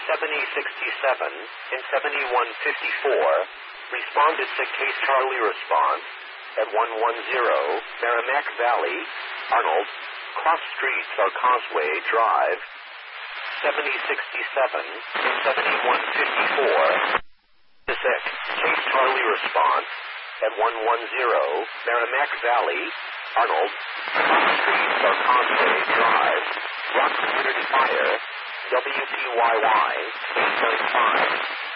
7067 and 7154 responded to Case Charlie response at 110 Merrimack Valley, Arnold, cross streets or Causeway Drive. 7067 and 7154 Case Charlie response at 110 Merrimack Valley, Arnold, cross streets or Causeway Drive, Rock Community Fire, WPYY 895.